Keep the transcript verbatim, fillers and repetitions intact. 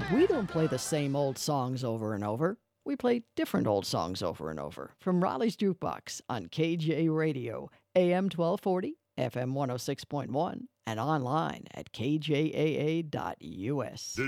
We don't play the same old songs over and over. We play different old songs over and over from Raleigh's Jukebox on K J Radio, A M twelve forty, F M one oh six point one, and online at k j a a dot u s.